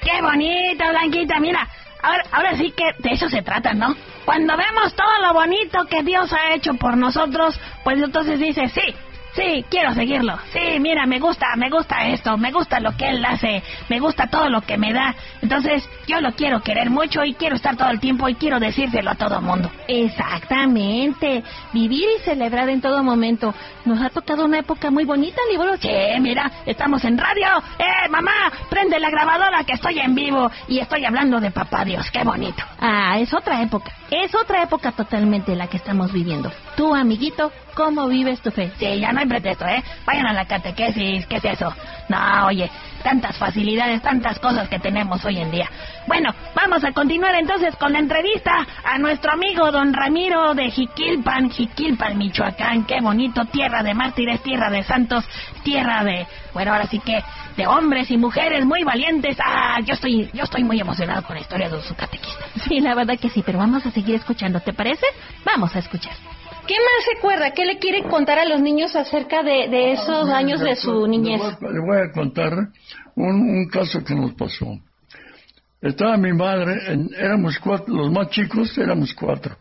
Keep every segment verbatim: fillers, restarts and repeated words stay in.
¡Qué bonito, Blanquita! Mira, ahora, ahora sí que de eso se trata, ¿no? Cuando vemos todo lo bonito que Dios ha hecho por nosotros, pues entonces dices, sí, sí, quiero seguirlo. Sí, mira, me gusta, me gusta esto, me gusta lo que Él hace, me gusta todo lo que me da. Entonces, yo lo quiero querer mucho y quiero estar todo el tiempo y quiero decírselo a todo mundo. Exactamente. Vivir y celebrar en todo momento. Nos ha tocado una época muy bonita, Libro. Sí, mira, estamos en radio. ¡Eh, mamá! Prende la grabadora que estoy en vivo y estoy hablando de Papá Dios. ¡Qué bonito! Ah, es otra época. Es otra época totalmente la que estamos viviendo. Tú, amiguito, ¿cómo vives tu fe? Sí, ya no hay pretexto, ¿eh? Vayan a la catequesis, ¿qué es eso? No, oye, tantas facilidades, tantas cosas que tenemos hoy en día. Bueno, vamos a continuar entonces con la entrevista a nuestro amigo don Ramiro de Jiquilpan, Jiquilpan, Michoacán. Qué bonito, tierra de mártires, tierra de santos, tierra de, bueno, ahora sí que de hombres y mujeres muy valientes. Ah, yo estoy, yo estoy muy emocionado con la historia de su catequista. Sí, la verdad que sí, pero vamos a seguir escuchando, ¿te parece? Vamos a escuchar. ¿Qué más recuerda? ¿Qué le quiere contar a los niños acerca de, de esos años de su niñez? Le voy, le voy a contar un, un caso que nos pasó. Estaba mi madre, en, éramos cuatro, los más chicos éramos cuatro.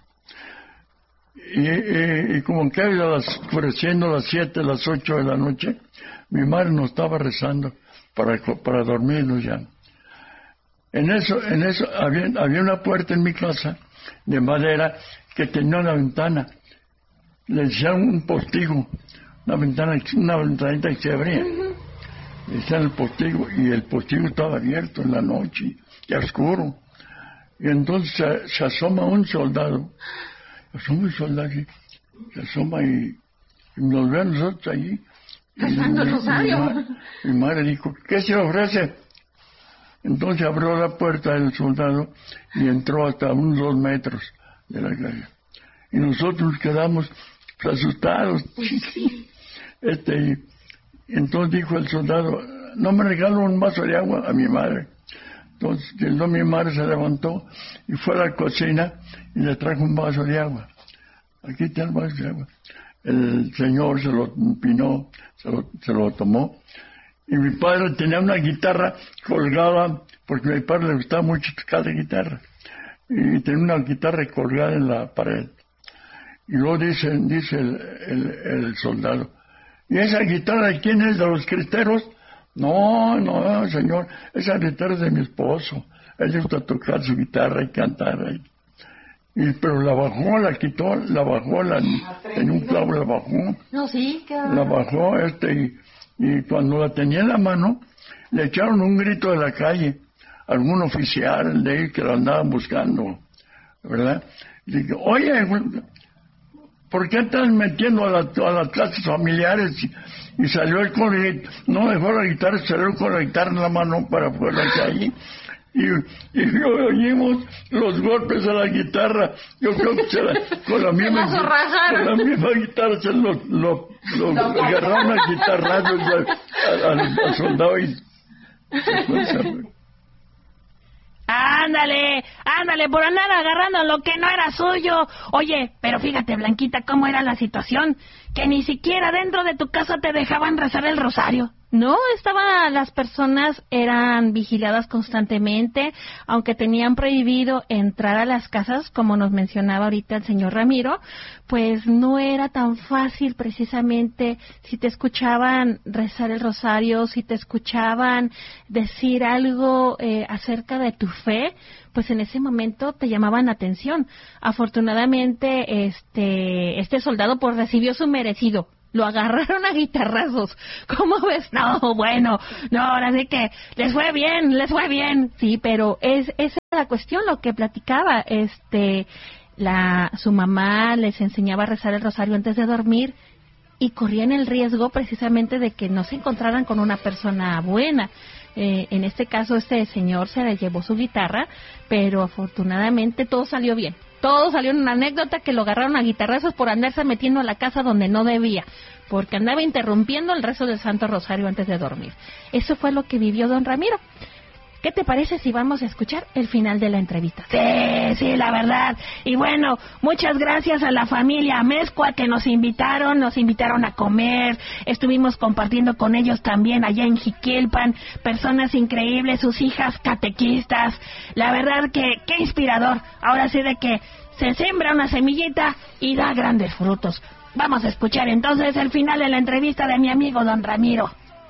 Y, y, y como que iba oscureciendo las siete, las ocho de la noche, mi madre nos estaba rezando para, para dormirnos ya. En eso, en eso había, había una puerta en mi casa de madera que tenía una ventana. Le decían un postigo, una ventana, una ventanita que se abría. Uh-huh. Le decían el postigo, y el postigo estaba abierto en la noche, y oscuro. Y entonces se, se asoma un soldado, se asoma un soldado, se asoma y, y nos ve a nosotros allí. Rezando el rosario. Mi, ma, mi madre dijo, ¿qué se ofrece? Entonces abrió la puerta del soldado y entró hasta unos dos metros de la calle. Y nosotros quedamos asustados. Este, y entonces dijo el soldado, no me regalo un vaso de agua a mi madre. Entonces, no, mi madre se levantó y fue a la cocina y le trajo un vaso de agua. Aquí está el vaso de agua. El señor se lo empinó, se lo, se lo tomó. Y mi padre tenía una guitarra colgada, porque a mi padre le gustaba mucho tocar la guitarra. Y tenía una guitarra colgada en la pared. Y luego dice, dice el, el, el soldado, ¿y esa guitarra de quién es? ¿De los cristeros? No, no, señor, esa guitarra es de mi esposo. Él le gusta tocar su guitarra y cantar. Y, y, pero la bajó, la quitó, la bajó, la, en un clavo la bajó. No, sí, qué La bajó, este, y, y cuando la tenía en la mano, le echaron un grito de la calle, algún oficial de ahí que la andaban buscando, ¿verdad? Y dije, oye, ¿por qué están metiendo a, la, a las casas familiares? Y, y salió él con la, no dejó la guitarra, salió con la guitarra en la mano para afuera de la calle. Y, y oímos los golpes a la guitarra. Yo creo que se la, con, la misma, con la misma guitarra se lo, lo, lo, lo agarraron a guitarrazos al, al, al soldado y Ándale, ándale, por andar agarrando lo que no era suyo. Oye, pero fíjate, Blanquita, cómo era la situación, que ni siquiera dentro de tu casa te dejaban rezar el rosario. No, estaban, las personas eran vigiladas constantemente, aunque tenían prohibido entrar a las casas, como nos mencionaba ahorita el señor Ramiro, pues no era tan fácil precisamente si te escuchaban rezar el rosario, si te escuchaban decir algo eh, acerca de tu fe, pues en ese momento te llamaban la atención. Afortunadamente, este, este soldado pues recibió su merecido. Lo agarraron a guitarrazos. ¿Cómo ves? No, bueno, no, ahora sí que les fue bien, les fue bien. Sí, pero es esa es la cuestión, lo que platicaba. Este, la su mamá les enseñaba a rezar el rosario antes de dormir y corrían el riesgo precisamente de que no se encontraran con una persona buena. Eh, en este caso, este señor se le llevó su guitarra, pero afortunadamente todo salió bien. Todo salió en una anécdota que lo agarraron a guitarrazos por andarse metiendo a la casa donde no debía, porque andaba interrumpiendo el rezo del Santo Rosario antes de dormir. Eso fue lo que vivió don Ramiro. ¿Qué te parece si vamos a escuchar el final de la entrevista? Sí, sí, la verdad. Y bueno, muchas gracias a la familia Amezcua que nos invitaron, nos invitaron a comer, estuvimos compartiendo con ellos también allá en Jiquilpan, personas increíbles, sus hijas catequistas. La verdad que, qué inspirador. Ahora sí de que se siembra una semillita y da grandes frutos. Vamos a escuchar entonces el final de la entrevista de mi amigo don Ramiro.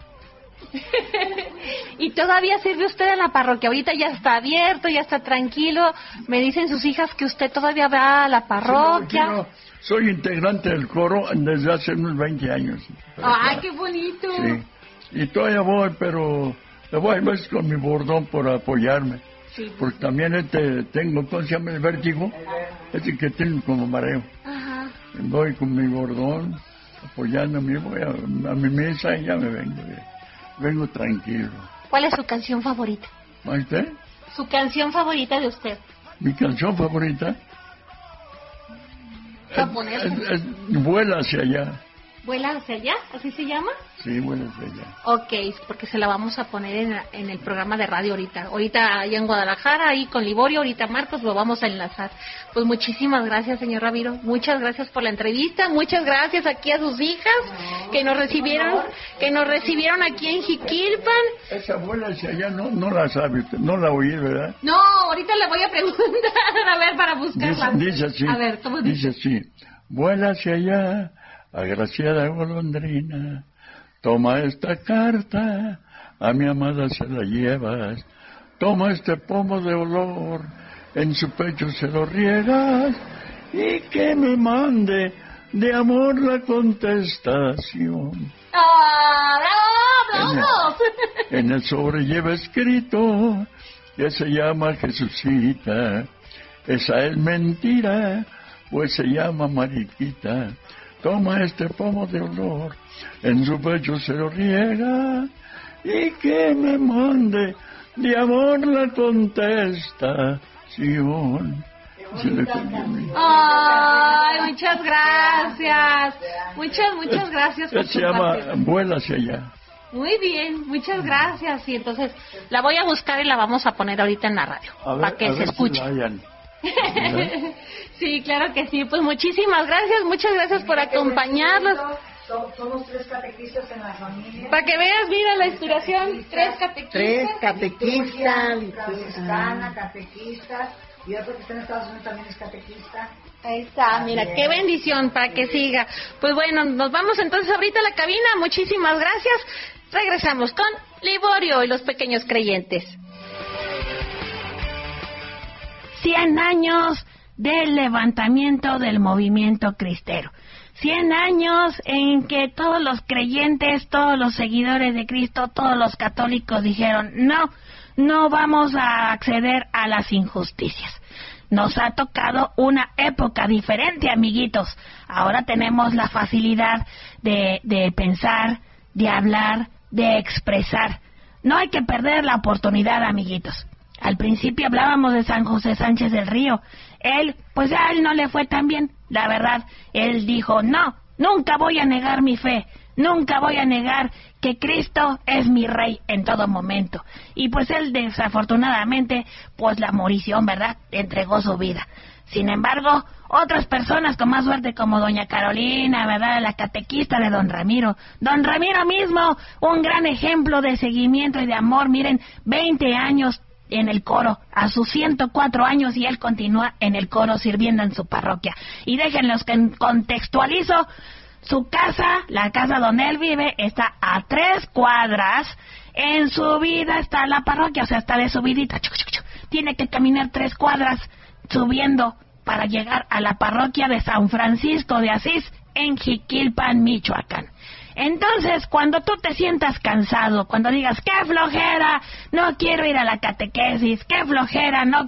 ¿Y todavía sirve usted en la parroquia? Ahorita ya está abierto, ya está tranquilo. Me dicen sus hijas que usted todavía va a la parroquia. Sí, no, soy integrante del coro desde hace unos veinte años. ¡Ay, qué bonito! Sí, y todavía voy, pero le voy a veces con mi bordón por apoyarme. Sí. Porque también este, tengo, ¿cómo se llama? El vértigo. Este que tengo como mareo. Ajá. Voy con mi bordón, apoyándome, voy a, a mi mesa y ya me vengo. Vengo tranquilo. ¿Cuál es su canción favorita? ¿Usted? ¿Su canción favorita de usted? Mi canción favorita es, es, es Vuela hacia allá. ¿Vuela hacia allá? ¿Así se llama? Sí, Vuela hacia allá. Ok, porque se la vamos a poner en, en el programa de radio ahorita. Ahorita allá en Guadalajara, ahí con Liborio, ahorita Marcos, lo vamos a enlazar. Pues muchísimas gracias, señor Ramiro. Muchas gracias por la entrevista. Muchas gracias aquí a sus hijas que nos recibieron, que nos recibieron aquí en Jiquilpan. Esa Vuela hacia allá no, no la sabe usted, no la oí, ¿verdad? No, ahorita le voy a preguntar, a ver, para buscarla. Dice, dice así, a ver, ¿cómo dice? Dice así, vuela hacia allá, agraciada golondrina, toma esta carta, a mi amada se la llevas, toma este pomo de olor, en su pecho se lo riegas, y que me mande de amor la contestación. ¡Ah, bravo, en, el, en el sobre lleva escrito que se llama Jesucita, esa es mentira, pues se llama Mariquita. Toma este pomo de olor, en su pecho se lo riega, y que me mande de amor la contestación. Ay, muchas gracias. Muchas, muchas gracias por se llama Vuela hacia allá. Muy bien, muchas gracias. Y entonces la voy a buscar y la vamos a poner ahorita en la radio, ver, para que se escuche. Si sí, claro que sí. Pues muchísimas gracias, muchas gracias por acompañarnos. Somos tres catequistas en la familia. Para que veas, mira la inspiración. Tres catequistas. Tres catequistas. Franciscana, catequistas. Y otro que está en Estados Unidos también es catequista. Ahí está, mira, qué bendición para que siga. Pues bueno, nos vamos entonces ahorita a la cabina. Muchísimas gracias. Regresamos con Liborio y los pequeños creyentes. Cien años del levantamiento del movimiento cristero. Cien años en que todos los creyentes, todos los seguidores de Cristo, todos los católicos dijeron, no, no vamos a acceder a las injusticias. Nos ha tocado una época diferente, amiguitos. Ahora tenemos la facilidad de, de pensar, de hablar, de expresar. No hay que perder la oportunidad, amiguitos. Al principio hablábamos de San José Sánchez del Río. Él, pues a él no le fue tan bien. La verdad, él dijo, no, nunca voy a negar mi fe. Nunca voy a negar que Cristo es mi rey en todo momento. Y pues él desafortunadamente, pues la morición, ¿verdad?, entregó su vida. Sin embargo, otras personas con más suerte como doña Carolina, ¿verdad?, la catequista de don Ramiro. Don Ramiro mismo, un gran ejemplo de seguimiento y de amor. Miren, veinte años en el coro, a sus ciento cuatro años, y él continúa en el coro sirviendo en su parroquia. Y déjenlos que contextualizo. Su casa, la casa donde él vive, está a tres cuadras. En su vida está la parroquia, o sea, está de subidita. Tiene que caminar tres cuadras subiendo para llegar a la parroquia de San Francisco de Asís en Jiquilpan, Michoacán. Entonces, cuando tú te sientas cansado, cuando digas, ¡qué flojera! No quiero ir a la catequesis, ¡qué flojera! No